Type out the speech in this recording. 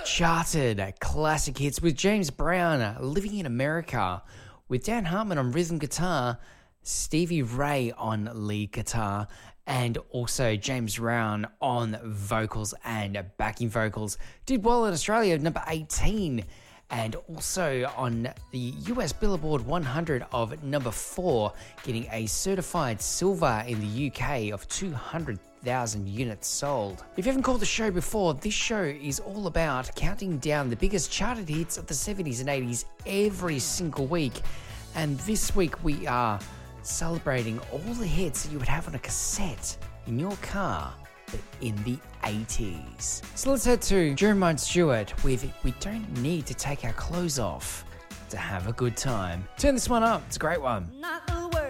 charted classic hits with James Brown, Living in America, with Dan Hartman on rhythm guitar, Stevie Ray on lead guitar, and also James Brown on vocals and backing vocals. Did well in Australia, number 18, and also on the US Billboard 100 of number 4, getting a certified silver in the UK of 200,000 units sold. If you haven't called the show before, this show is all about counting down the biggest charted hits of the 70s and 80s every single week. And this week we are celebrating all the hits that you would have on a cassette in your car, but in the 80s. So let's head to Jeremiah Stewart with We Don't Need to Take Our Clothes Off to Have a Good Time. Turn this one up, it's a great one.